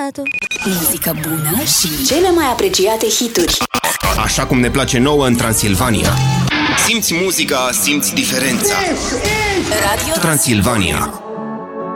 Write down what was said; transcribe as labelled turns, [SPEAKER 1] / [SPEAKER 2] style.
[SPEAKER 1] innamorato.
[SPEAKER 2] Muzică bună și cele mai apreciate hituri.
[SPEAKER 3] Așa cum ne place nouă în Transilvania. Simți muzica, simți diferența.
[SPEAKER 2] Radio
[SPEAKER 3] Transilvania.